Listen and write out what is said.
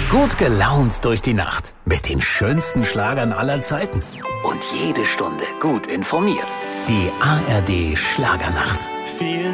Gut gelaunt durch die Nacht mit den schönsten Schlagern aller Zeiten. Und jede Stunde gut informiert. Die ARD Schlagernacht. Vielen